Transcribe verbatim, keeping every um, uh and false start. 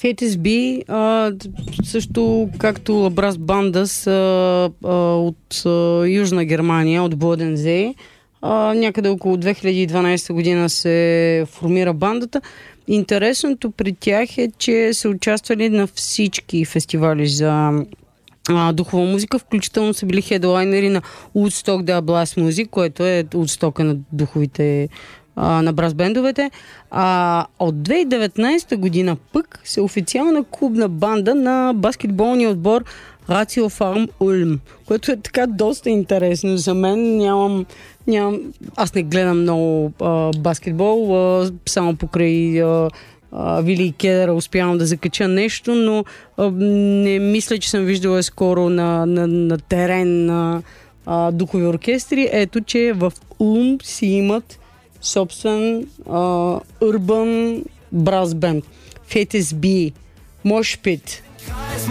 В ейт ес би а, също както Лабрас Банда са а, от а, Южна Германия, от Бодензей. А, някъде около две хиляди и дванадесета година се формира бандата. Интересното при тях е, че са участвали на всички фестивали за а, духова музика, включително са били хедлайнери на Woodstock The Blast Music, което е Woodstock на духовите а, на брас бендовете. А от две хиляди и деветнадесета година пък се официална клубна банда на баскетболния отбор Рацио Фарм Улм, което е така доста интересно за мен. Нямам, нямам аз не гледам много а, баскетбол, а, само покрай а, а, Вили и Кедъра успявам да закача нещо, но а, не мисля, че съм виждала скоро на, на, на терен на а, духови оркестри. Ето, че в Улм си имат собствен а, urban brass band. В ейт ес би Mosh Pit.